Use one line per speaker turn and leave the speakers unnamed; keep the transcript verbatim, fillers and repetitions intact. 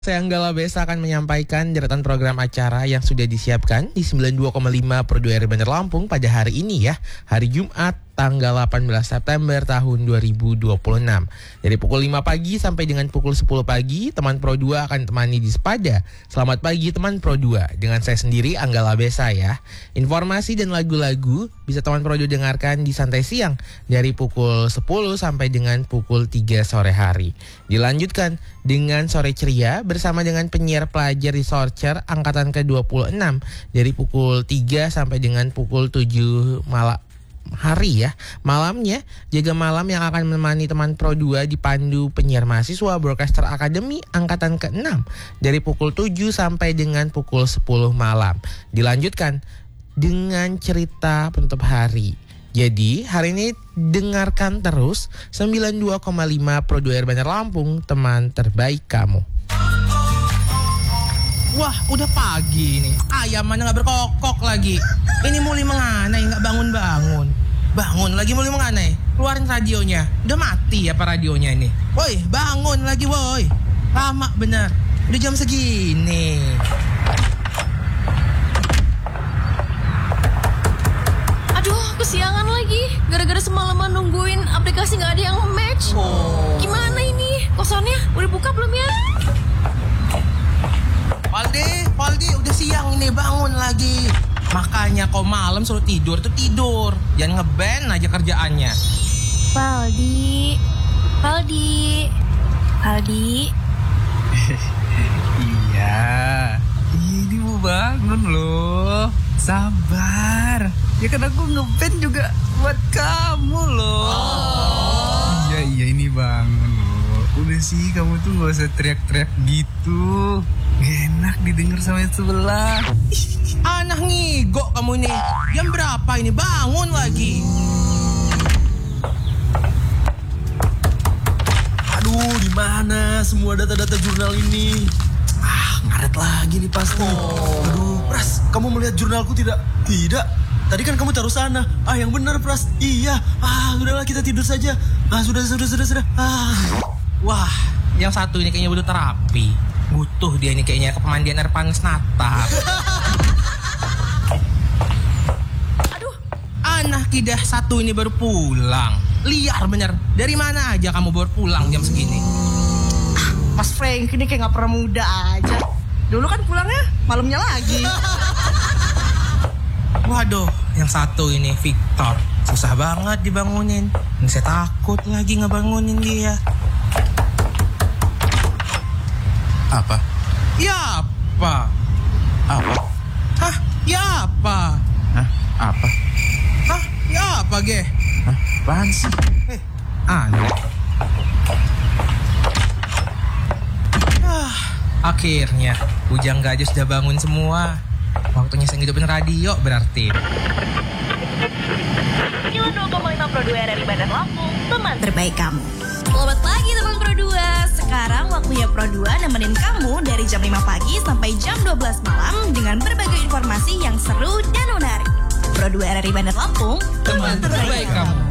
Saya Anggala Besa akan menyampaikan deretan program acara yang sudah disiapkan di sembilan puluh dua koma lima Pro dua R Bandar Lampung pada hari ini ya, hari Jumat tanggal delapan belas September tahun dua ribu dua puluh enam. Dari pukul lima pagi sampai dengan pukul sepuluh pagi, teman Pro dua akan temani di Sepada. Selamat pagi teman Pro dua, dengan saya sendiri Anggala Besa ya. Informasi dan lagu-lagu bisa teman Pro dua dengarkan di Santai Siang dari pukul sepuluh sampai dengan pukul tiga sore hari. Dilanjutkan dengan Sore Ceria bersama dengan penyiar pelajar di Sorcer angkatan ke dua puluh enam dari pukul tiga sampai dengan pukul tujuh malam hari ya. Malamnya Jaga Malam yang akan menemani teman Pro dua dipandu penyiar mahasiswa Broadcaster Academy angkatan ke enam dari pukul tujuh sampai dengan pukul sepuluh malam. Dilanjutkan dengan cerita penutup hari. Jadi hari ini dengarkan terus sembilan puluh dua koma lima Pro dua R Bandar Lampung, teman terbaik kamu. Wah, udah pagi nih. Ayam mana gak berkokok lagi. Ini mulai menganai, gak bangun-bangun. Bangun lagi mulai menganai. Keluarin radionya. Udah mati apa radionya ini? Woi, bangun lagi woi. Lama bener. Udah jam segini.
Aduh, kesiangan lagi. Gara-gara semalaman nungguin aplikasi gak ada yang match.
Oh.
Gimana ini? Kosannya udah buka belum ya?
Paldi, Paldi, udah siang ini, bangun lagi. Makanya kau malam suruh tidur tuh tidur. Jangan nge-ban aja kerjaannya.
Paldi, Paldi, Paldi.
Iya, ini mau bangun loh. Sabar. Ya kan aku nge-ban juga buat kamu loh. Oh. Iya, iya ini bangun loh. Udah sih kamu tuh gak usah teriak-teriak gitu. Gak enak didengar sama yang sebelah.
Anak ngigok kamu ini. Jam berapa ini? Bangun lagi.
Aduh, di mana semua data-data jurnal ini? Ah, ngaret lagi nih pasti. Oh. Aduh, Pras, kamu melihat jurnalku tidak? Tidak. Tadi kan kamu taruh sana. Ah, yang benar, Pras. Iya. Ah, udahlah kita tidur saja. Ah, sudah, sudah, sudah, sudah. Ah.
Wah, yang satu ini kayaknya butuh terapi. Butuh dia ini kayaknya ke pemandian air panas Natal.
Aduh,
anak kidah satu ini baru pulang. Liar bener. Dari mana aja kamu baru pulang jam segini?
Ah, Mas Frank ini kayak gak pernah muda aja. Dulu kan pulangnya malamnya lagi.
Waduh, yang satu ini Victor. Susah banget dibangunin. Ini saya takut lagi ngebangunin dia.
Apa?
Ya apa?
Apa?
Hah? Ya apa?
Hah? Apa?
Hah? Ya apa, Ge?
Hah? Apaan sih?
Eh, aneh. Ah, akhirnya Ujang Gajah sudah bangun semua. Waktunya saya ngidupin radio berarti.
sembilan puluh dua koma lima Pro dua R Bandar Lampung, teman terbaik kamu. Selamat pagi teman Pro dua. Sekarang waktunya Pro dua nemenin kamu dari jam lima pagi sampai jam dua belas malam dengan berbagai informasi yang seru dan menarik. Pro dua R R I Bandar Lampung,
Teman terbaik kamu.